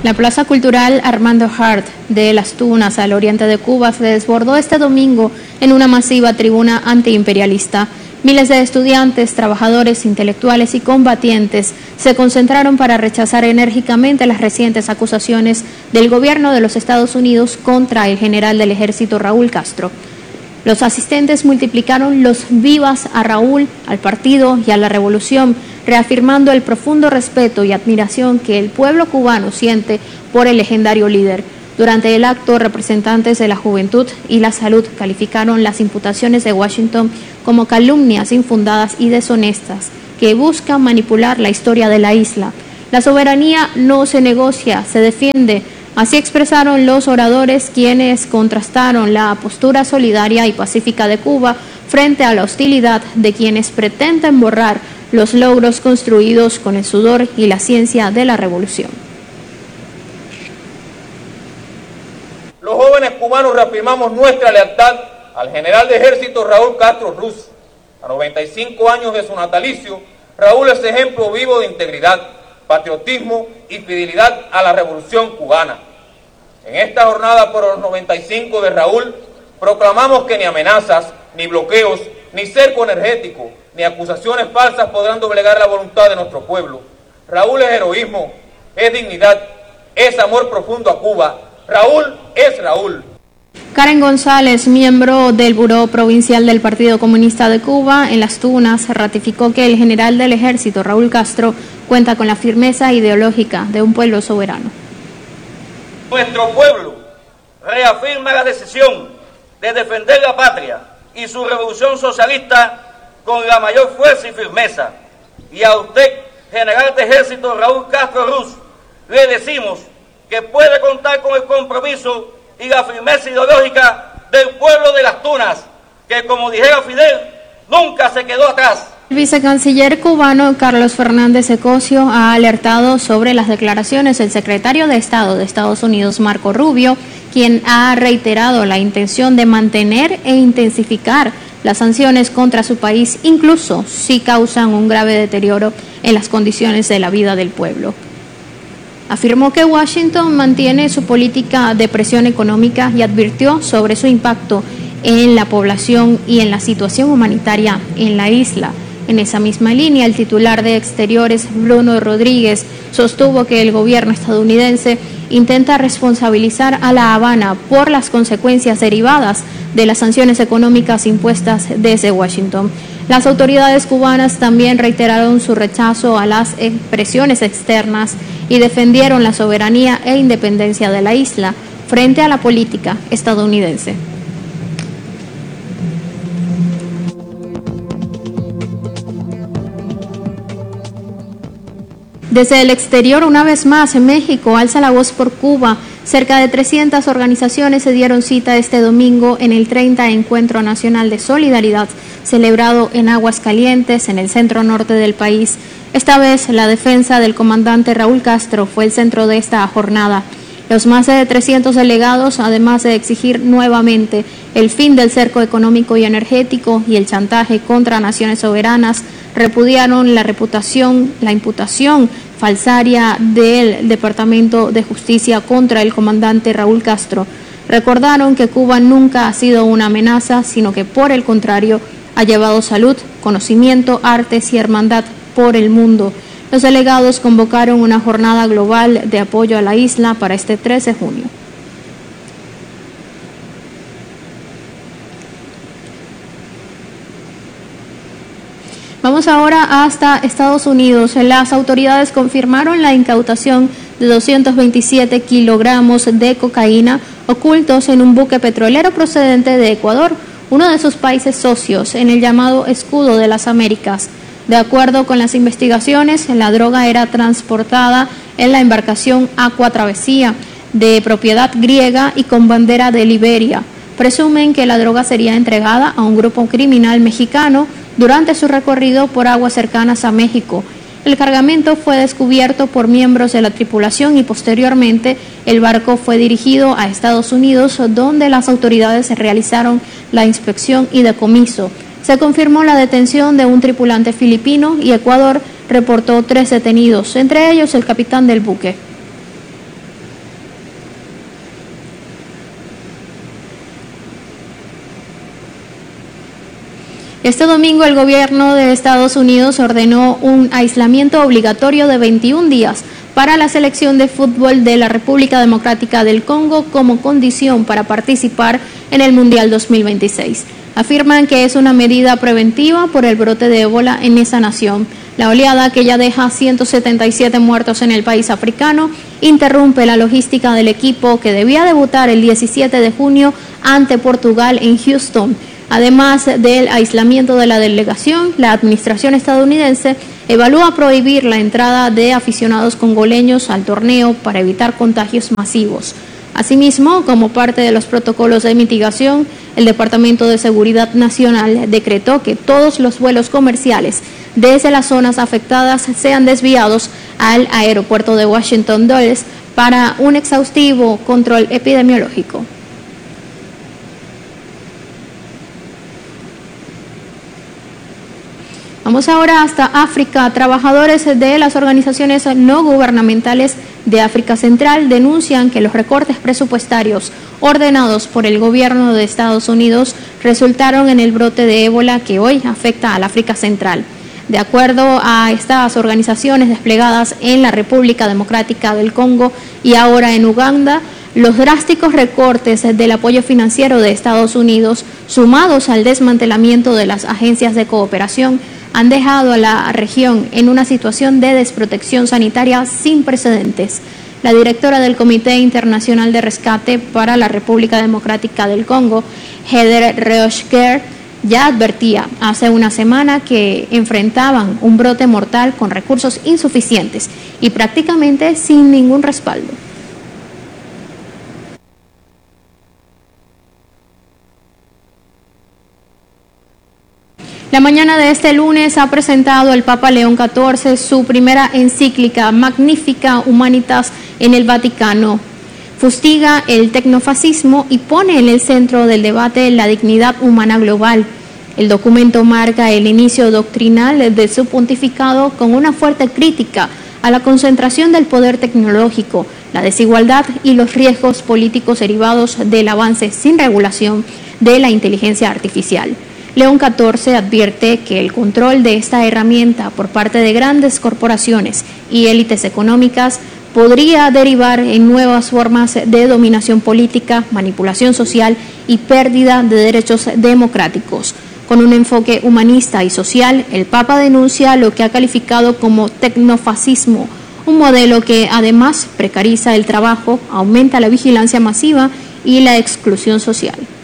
La Plaza Cultural Armando Hart de Las Tunas, al oriente de Cuba, se desbordó este domingo en una masiva tribuna antiimperialista. Miles de estudiantes, trabajadores, intelectuales y combatientes se concentraron para rechazar enérgicamente las recientes acusaciones del gobierno de los Estados Unidos contra el general del ejército Raúl Castro. Los asistentes multiplicaron los vivas a Raúl, al partido y a la revolución, reafirmando el profundo respeto y admiración que el pueblo cubano siente por el legendario líder. Durante el acto, representantes de la juventud y la salud calificaron las imputaciones de Washington como calumnias infundadas y deshonestas que buscan manipular la historia de la isla. La soberanía no se negocia, se defiende. Así expresaron los oradores, quienes contrastaron la postura solidaria y pacífica de Cuba frente a la hostilidad de quienes pretenden borrar los logros construidos con el sudor y la ciencia de la revolución. Los jóvenes cubanos reafirmamos nuestra lealtad al general de ejército Raúl Castro Ruz. A 95 años de su natalicio, Raúl es ejemplo vivo de integridad, patriotismo y fidelidad a la revolución cubana. En esta jornada por los 95 de Raúl, proclamamos que ni amenazas, ni bloqueos, ni cerco energético, ni acusaciones falsas podrán doblegar la voluntad de nuestro pueblo. Raúl es heroísmo, es dignidad, es amor profundo a Cuba. Raúl es Raúl. Karen González, miembro del Buró Provincial del Partido Comunista de Cuba en Las Tunas, ratificó que el general del ejército, Raúl Castro, cuenta con la firmeza ideológica de un pueblo soberano. Nuestro pueblo reafirma la decisión de defender la patria y su revolución socialista con la mayor fuerza y firmeza. Y a usted, general de ejército Raúl Castro Ruz, le decimos que puede contar con el compromiso y la firmeza ideológica del pueblo de Las Tunas, que, como dijera Fidel, nunca se quedó atrás. El vicecanciller cubano Carlos Fernández Ecosio ha alertado sobre las declaraciones del secretario de Estado de Estados Unidos, Marco Rubio, quien ha reiterado la intención de mantener e intensificar las sanciones contra su país, incluso si causan un grave deterioro en las condiciones de la vida del pueblo. Afirmó que Washington mantiene su política de presión económica y advirtió sobre su impacto en la población y en la situación humanitaria en la isla. En esa misma línea, el titular de Exteriores, Bruno Rodríguez, sostuvo que el gobierno estadounidense intenta responsabilizar a La Habana por las consecuencias derivadas de las sanciones económicas impuestas desde Washington. Las autoridades cubanas también reiteraron su rechazo a las presiones externas y defendieron la soberanía e independencia de la isla frente a la política estadounidense. Desde el exterior, una vez más, México alza la voz por Cuba. Cerca de 300 organizaciones se dieron cita este domingo en el 30 Encuentro Nacional de Solidaridad, celebrado en Aguascalientes, en el centro norte del país. Esta vez, la defensa del comandante Raúl Castro fue el centro de esta jornada. Los más de 300 delegados, además de exigir nuevamente el fin del cerco económico y energético y el chantaje contra naciones soberanas, repudiaron la imputación falsaria del Departamento de Justicia contra el comandante Raúl Castro. Recordaron que Cuba nunca ha sido una amenaza, sino que por el contrario ha llevado salud, conocimiento, artes y hermandad por el mundo. Los delegados convocaron una jornada global de apoyo a la isla para este 3 de junio. Vamos ahora hasta Estados Unidos. Las autoridades confirmaron la incautación de 227 kilogramos de cocaína ocultos en un buque petrolero procedente de Ecuador, uno de sus países socios en el llamado Escudo de las Américas. De acuerdo con las investigaciones, la droga era transportada en la embarcación Aqua Travesía, de propiedad griega y con bandera de Liberia. Presumen que la droga sería entregada a un grupo criminal mexicano durante su recorrido por aguas cercanas a México. El cargamento fue descubierto por miembros de la tripulación y posteriormente el barco fue dirigido a Estados Unidos, donde las autoridades realizaron la inspección y decomiso. Se confirmó la detención de un tripulante filipino y Ecuador reportó 3 detenidos, entre ellos el capitán del buque. Este domingo el gobierno de Estados Unidos ordenó un aislamiento obligatorio de 21 días para la selección de fútbol de la República Democrática del Congo como condición para participar en el Mundial 2026. Afirman que es una medida preventiva por el brote de ébola en esa nación. La oleada, que ya deja 177 muertos en el país africano, interrumpe la logística del equipo que debía debutar el 17 de junio ante Portugal en Houston. Además del aislamiento de la delegación, la administración estadounidense evalúa prohibir la entrada de aficionados congoleños al torneo para evitar contagios masivos. Asimismo, como parte de los protocolos de mitigación, el Departamento de Seguridad Nacional decretó que todos los vuelos comerciales desde las zonas afectadas sean desviados al aeropuerto de Washington Dulles para un exhaustivo control epidemiológico. Vamos ahora hasta África. Trabajadores de las organizaciones no gubernamentales de África Central denuncian que los recortes presupuestarios ordenados por el gobierno de Estados Unidos resultaron en el brote de ébola que hoy afecta al África Central. De acuerdo a estas organizaciones desplegadas en la República Democrática del Congo y ahora en Uganda, los drásticos recortes del apoyo financiero de Estados Unidos, sumados al desmantelamiento de las agencias de cooperación, han dejado a la región en una situación de desprotección sanitaria sin precedentes. La directora del Comité Internacional de Rescate para la República Democrática del Congo, Heather Reoshker, ya advertía hace una semana que enfrentaban un brote mortal con recursos insuficientes y prácticamente sin ningún respaldo. La mañana de este lunes ha presentado el Papa León XIV su primera encíclica Magnificat Humanitas en el Vaticano. Fustiga el tecnofascismo y pone en el centro del debate la dignidad humana global. El documento marca el inicio doctrinal de su pontificado con una fuerte crítica a la concentración del poder tecnológico, la desigualdad y los riesgos políticos derivados del avance sin regulación de la inteligencia artificial. León XIV advierte que el control de esta herramienta por parte de grandes corporaciones y élites económicas podría derivar en nuevas formas de dominación política, manipulación social y pérdida de derechos democráticos. Con un enfoque humanista y social, el Papa denuncia lo que ha calificado como tecnofascismo, un modelo que además precariza el trabajo, aumenta la vigilancia masiva y la exclusión social.